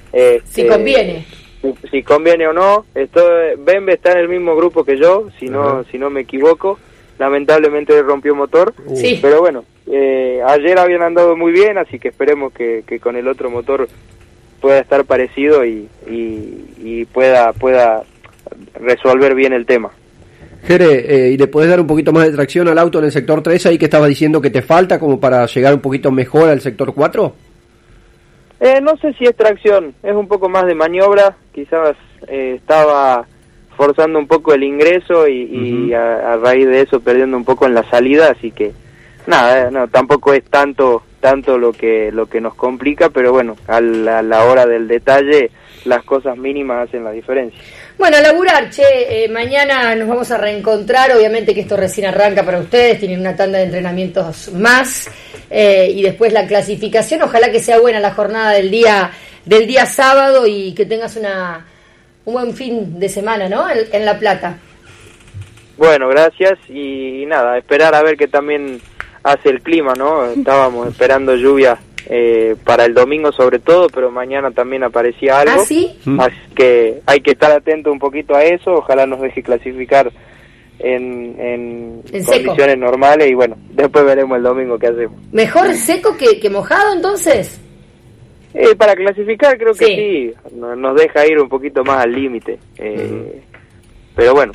Si conviene. Si conviene o no. Bembe está en el mismo grupo que yo, si no me equivoco. Lamentablemente rompió motor, sí. Pero bueno, ayer habían andado muy bien, así que esperemos que con el otro motor pueda estar parecido y pueda resolver bien el tema. Jere, ¿y le podés dar un poquito más de tracción al auto en el sector 3 ahí que estabas diciendo que te falta como para llegar un poquito mejor al sector 4? No sé si es tracción, es un poco más de maniobra, quizás estaba forzando un poco el ingreso y a raíz de eso perdiendo un poco en la salida, así que nada, no, tampoco es tanto lo que nos complica, pero bueno, a la hora del detalle las cosas mínimas hacen la diferencia. Bueno, a laburar, mañana nos vamos a reencontrar, obviamente que esto recién arranca para ustedes, tienen una tanda de entrenamientos más, y después la clasificación, ojalá que sea buena la jornada del día sábado y que tengas un buen fin de semana, ¿no? En La Plata. Bueno, gracias, y nada, esperar a ver qué también hace el clima, ¿no? Estábamos esperando lluvia para el domingo sobre todo, pero mañana también aparecía algo. ¿Ah, sí? Así que hay que estar atento un poquito a eso, ojalá nos deje clasificar en condiciones seco. Normales y bueno, después veremos el domingo qué hacemos. ¿Mejor seco que mojado entonces? Para clasificar creo que sí, nos deja ir un poquito más al límite, pero bueno,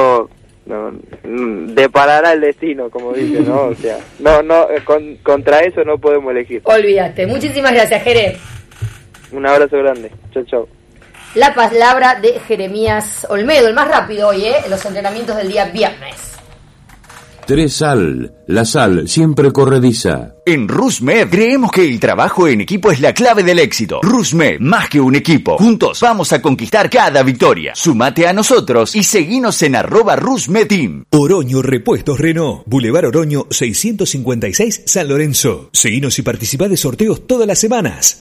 deparará el destino, como dicen, ¿no? O sea, contra eso no podemos elegir. Olvídate. Muchísimas gracias, Jere. Un abrazo grande. Chau. La palabra de Jeremías Olmedo, el más rápido hoy, en los entrenamientos del día viernes. 3Sal, la sal siempre corrediza. En RusMed creemos que el trabajo en equipo es la clave del éxito. RusMed, más que un equipo. Juntos vamos a conquistar cada victoria. Súmate a nosotros y seguinos en @RusMedTeam. Oroño Repuestos Renault, Boulevard Oroño 656 San Lorenzo. Seguinos y participá de sorteos todas las semanas.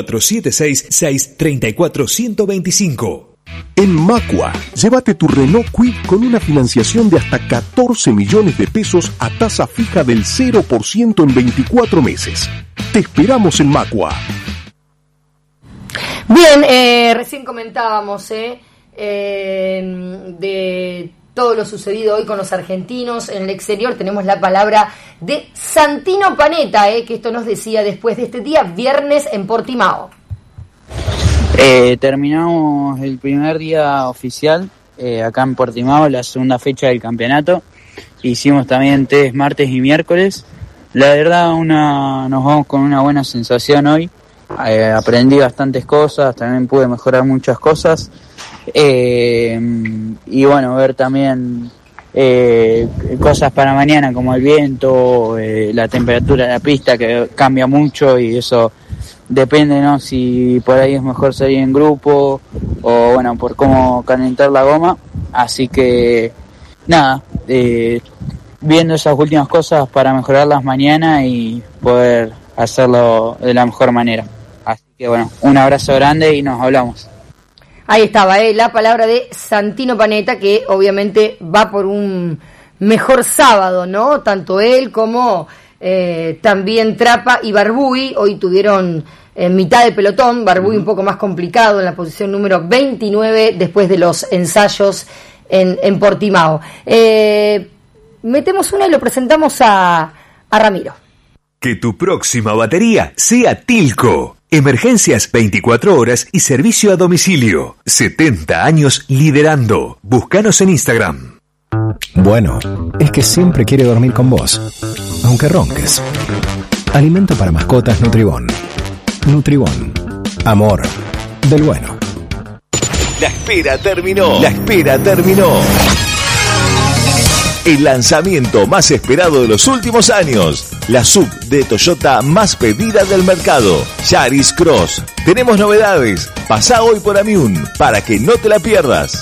3476-634-125. En Macua, llévate tu Renault Kwid con una financiación de hasta 14 millones de pesos a tasa fija del 0% en 24 meses. Te esperamos en Macua. Bien, recién comentábamos de todo lo sucedido hoy con los argentinos en el exterior. Tenemos la palabra de Santino Panetta, que esto nos decía después de este día viernes en Portimao. Terminamos el primer día oficial acá en Portimao, la segunda fecha del campeonato. Hicimos también test martes y miércoles. La verdad nos vamos con una buena sensación hoy. Aprendí bastantes cosas, también pude mejorar muchas cosas. Y bueno, ver también cosas para mañana como el viento, la temperatura de la pista que cambia mucho y eso depende, ¿no? Si por ahí es mejor salir en grupo o bueno, por cómo calentar la goma. Así que nada, viendo esas últimas cosas para mejorarlas mañana y poder hacerlo de la mejor manera. Así que bueno, un abrazo grande y nos hablamos. Ahí estaba, la palabra de Santino Panetta, que obviamente va por un mejor sábado, ¿no? Tanto él como también Trapa y Barbuy hoy tuvieron mitad de pelotón. Barbuy un poco más complicado en la posición número 29 después de los ensayos en Portimao. Metemos una y lo presentamos a Ramiro. Que tu próxima batería sea Tilco. Emergencias 24 horas y servicio a domicilio. 70 años liderando. Búscanos en Instagram. Bueno, es que siempre quiere dormir con vos, aunque ronques. Alimento para mascotas Nutribón. Nutribón. Amor del bueno. La espera terminó. El lanzamiento más esperado de los últimos años. La SUV de Toyota más pedida del mercado. Yaris Cross. Tenemos novedades. Pasá hoy por Amiun para que no te la pierdas.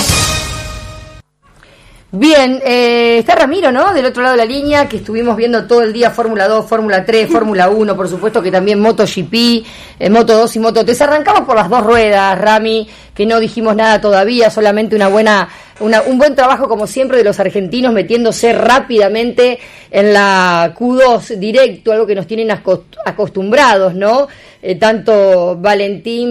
Bien, está Ramiro, ¿no? Del otro lado de la línea, que estuvimos viendo todo el día Fórmula 2, Fórmula 3, Fórmula 1, por supuesto que también MotoGP, Moto 2 y Moto 3. Arrancamos por las dos ruedas, Rami, que no dijimos nada todavía, solamente un buen trabajo como siempre de los argentinos metiéndose rápidamente en la Q2 directo, algo que nos tienen acostumbrados, ¿no? Tanto Valentín